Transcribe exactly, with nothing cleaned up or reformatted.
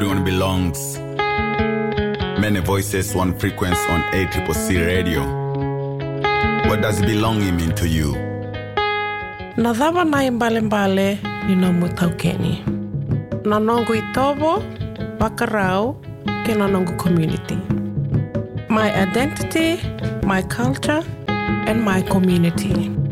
everyone belongs. Many voices, one frequency on A C C C radio. What does belonging mean to you? Nadhava na imbale mbale ni no mutaukeni. Nanongu itovo, wakarau, ke nanongu community. My identity, my culture, and my community.